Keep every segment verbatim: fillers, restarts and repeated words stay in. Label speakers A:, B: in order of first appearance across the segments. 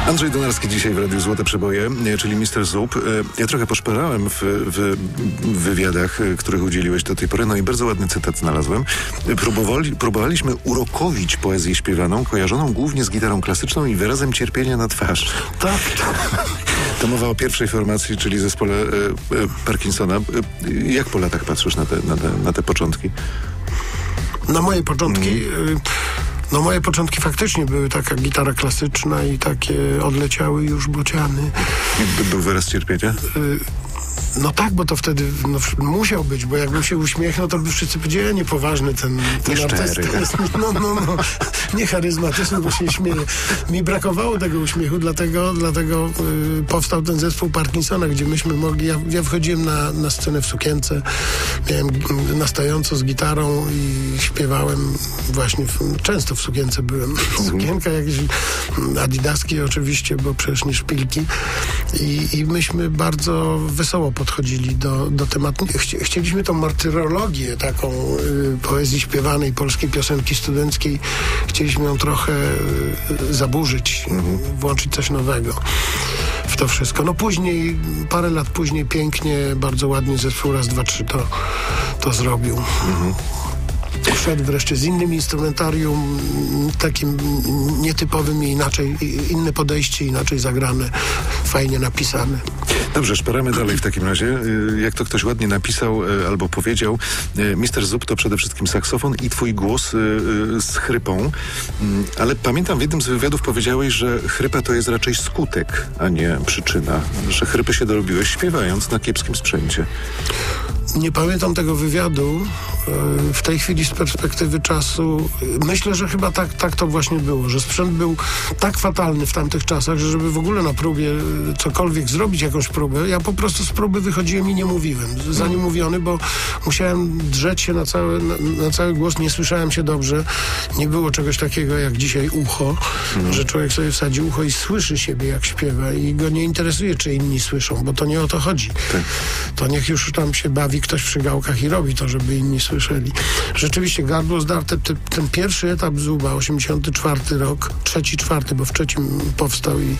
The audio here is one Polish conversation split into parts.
A: Andrzej Donarski dzisiaj w Radiu Złote Przeboje, czyli mister Zup. Ja trochę poszperałem w, w, w wywiadach, których udzieliłeś do tej pory, no i bardzo ładny cytat znalazłem. Próbowali, próbowaliśmy urokowić poezję śpiewaną, kojarzoną głównie z gitarą klasyczną i wyrazem cierpienia na twarz.
B: Tak.
A: To mowa o pierwszej formacji, czyli zespole e, e, Parkinsona. E, jak po latach patrzysz na te, na te, na te początki?
B: Na moje początki... Mm. No moje początki faktycznie były taka gitara klasyczna i takie odleciały już bociany.
A: I był wyraz cierpienia?
B: No tak, bo to wtedy no, musiał być, bo jakbym się uśmiechnął, to by wszyscy powiedzieli, niepoważny ten, ten artysta jest. No, no, no, nie charyzmatyczny, bo się śmieje. Mi brakowało tego uśmiechu, dlatego, dlatego y, powstał ten zespół Parkinsona, gdzie myśmy mogli, ja, ja wchodziłem na, na scenę w sukience, miałem na stojąco z gitarą i śpiewałem właśnie, w, często w sukience byłem. Sukienka jakieś adidaskie oczywiście, bo przecież nie szpilki. I, i myśmy bardzo wesoło podchodzili do, do tematu. Chci, chcieliśmy tą martyrologię taką y, poezji śpiewanej, polskiej piosenki studenckiej, chcieliśmy ją trochę y, zaburzyć, y, włączyć coś nowego w to wszystko. No później, parę lat później pięknie, bardzo ładnie zespół Raz, Dwa, Trzy to, to zrobił. Mhm. Wszedł wreszcie z innym instrumentarium, takim nietypowym i inaczej, inne podejście, inaczej zagrane, fajnie napisane.
A: Dobrze, szperamy dalej w takim razie. Jak to ktoś ładnie napisał albo powiedział, mister Zup to przede wszystkim saksofon i twój głos z chrypą. Ale pamiętam, w jednym z wywiadów powiedziałeś, że chrypa to jest raczej skutek, a nie przyczyna. Że chrypy się dorobiłeś śpiewając na kiepskim sprzęcie.
B: Nie pamiętam tego wywiadu. W tej chwili z perspektywy czasu myślę, że chyba tak, tak to właśnie było, że sprzęt był tak fatalny w tamtych czasach, że żeby w ogóle na próbie cokolwiek zrobić, jakąś próbę, ja po prostu z próby wychodziłem i nie mówiłem. Zaniemówiony, bo musiałem drzeć się na cały, na, na cały głos, nie słyszałem się dobrze. Nie było czegoś takiego jak dzisiaj ucho, mm. że człowiek sobie wsadzi ucho i słyszy siebie jak śpiewa i go nie interesuje, czy inni słyszą, bo to nie o to chodzi. Tak. To niech już tam się bawi ktoś przy gałkach i robi to, żeby inni słyszeli. Rzeczywiście gardło zdarte, te, ten pierwszy etap Zuba, osiemdziesiąty czwarty rok, trzeci, czwarty, bo w trzecim powstał i,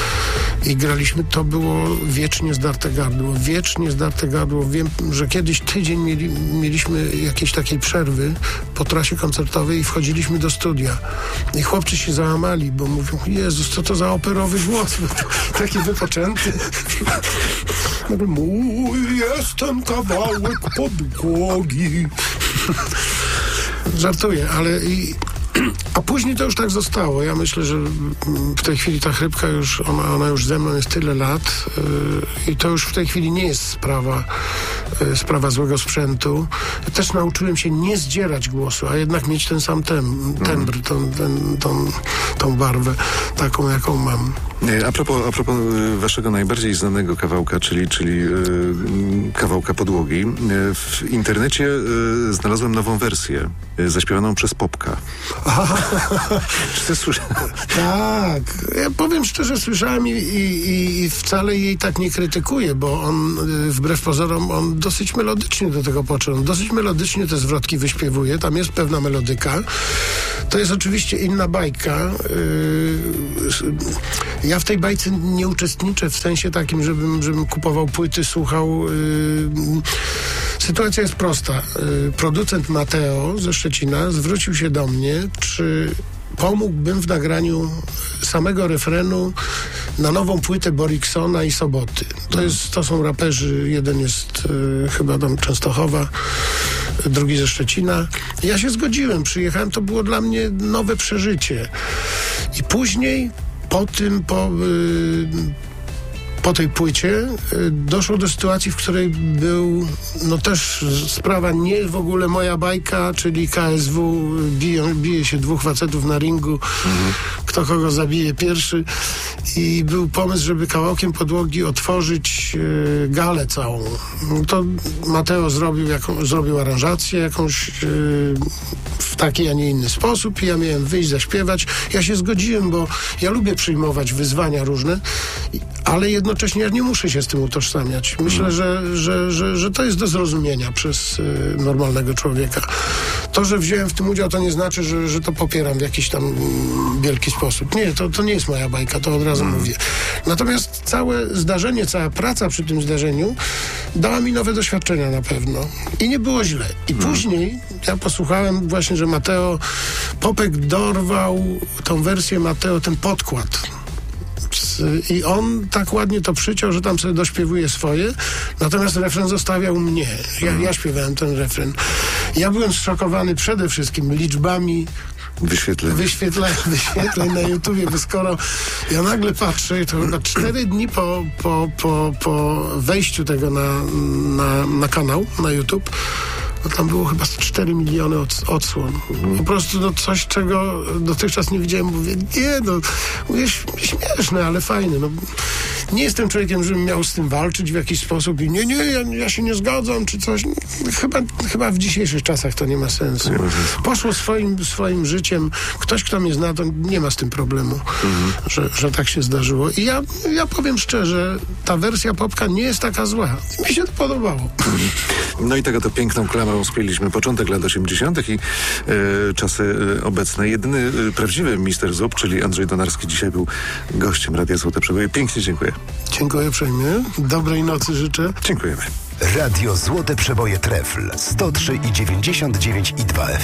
B: i graliśmy, to było wiecznie zdarte gardło. Wiecznie zdarte gardło. Wiem, że kiedyś tydzień mieli, mieliśmy jakiejś takiej przerwy po trasie koncertowej i wchodziliśmy do studia. I chłopcy się załamali, bo mówią, Jezus, co to za operowy głos? Taki wypoczęty. Mój jestem kawałek podłogi. Żartuję, ale i, a później to już tak zostało. Ja myślę, że w tej chwili ta chrypka już, ona, ona już ze mną jest tyle lat yy, i to już w tej chwili nie jest sprawa, yy, sprawa złego sprzętu. Też nauczyłem się nie zdzierać głosu, a jednak mieć ten sam tem, tembr, tą, ten, tą, tą barwę, taką jaką mam.
A: A propos, a propos waszego najbardziej znanego kawałka, czyli, czyli yy, kawałka Podłogi, yy, w internecie yy, znalazłem nową wersję yy, zaśpiewaną przez Popka. Czy ty słyszałeś?
B: Tak. Ja powiem szczerze, słyszałem i, i, i wcale jej tak nie krytykuję, bo on yy, wbrew pozorom, on dosyć melodycznie do tego począł. Dosyć melodycznie te zwrotki wyśpiewuje. Tam jest pewna melodyka. To jest oczywiście inna bajka. Yy, ja w tej bajce nie uczestniczę w sensie takim, żebym, żebym kupował płyty, słuchał. Yy, sytuacja jest prosta. Yy, producent Mateo ze Szczecina zwrócił się do mnie, czy pomógłbym w nagraniu samego refrenu na nową płytę Boriksona i Soboty. To, jest, to są raperzy, jeden jest yy, chyba tam Częstochowa, drugi ze Szczecina. Ja się zgodziłem, przyjechałem, to było dla mnie nowe przeżycie. I później po tym, po, yy, po tej płycie yy, doszło do sytuacji, w której był, no też sprawa nie w ogóle moja bajka, czyli K S W, bije, bije się dwóch facetów na ringu, mhm. kto kogo zabije pierwszy. I był pomysł, żeby kawałkiem Podłogi otworzyć yy, galę całą. To Mateo zrobił, jaką, zrobił aranżację jakąś yy, w taki, a nie inny sposób i ja miałem wyjść, zaśpiewać. Ja się zgodziłem, bo ja lubię przyjmować wyzwania różne, ale jednocześnie ja nie muszę się z tym utożsamiać. Myślę, że, że, że, że to jest do zrozumienia przez y, normalnego człowieka. to, że wziąłem w tym udział, to nie znaczy, że, że to popieram w jakiś tam mm, wielki sposób. Nie, to, to nie jest moja bajka, to od razu mm. mówię. Natomiast całe zdarzenie, cała praca przy tym zdarzeniu dała mi nowe doświadczenia na pewno. I nie było źle. I mm. później ja posłuchałem właśnie, że Mateo Popek dorwał tą wersję Mateo, ten podkład. I on tak ładnie to przyciął, że tam sobie dośpiewuje swoje, natomiast refren zostawiał mnie. Ja, ja śpiewałem ten refren. Ja byłem zszokowany przede wszystkim liczbami
A: Wyświetleń.
B: Wyświetleń, wyświetleń na YouTubie, bo skoro ja nagle patrzę, to chyba cztery dni po, po, po, po wejściu tego na, na, na kanał, na YouTube, no tam było chyba cztery miliony od, odsłon. Po prostu no, coś, czego dotychczas nie widziałem. Mówię, nie, no, mówię, śmieszne, ale fajne. No, nie jestem człowiekiem, żebym miał z tym walczyć w jakiś sposób i nie, nie, ja, ja się nie zgadzam, czy coś. Chyba, chyba w dzisiejszych czasach to nie ma sensu. Nie ma sensu. Poszło swoim, swoim życiem. Ktoś, kto mnie zna, to nie ma z tym problemu, mhm. że, że tak się zdarzyło. I ja, ja powiem szczerze, ta wersja Popka nie jest taka zła. Mi się to podobało.
A: No i tego to piękną klamrą spięliśmy początek lat osiemdziesiątych i e, czasy e, obecne. Jedyny e, prawdziwy mister Zup, czyli Andrzej Donarski, dzisiaj był gościem Radia Złote Przeboje. Pięknie dziękuję.
B: Dziękuję uprzejmie. Dobrej nocy życzę.
A: Dziękujemy.
C: Radio Złote Przeboje Trefl sto trzy i dziewięćdziesiąt dziewięć i dwa F M.